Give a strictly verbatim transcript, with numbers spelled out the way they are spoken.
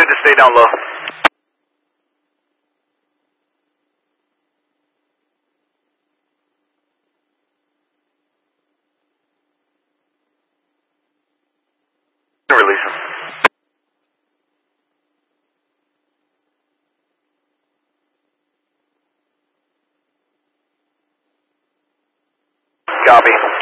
good to stay down low. Release him. Copy.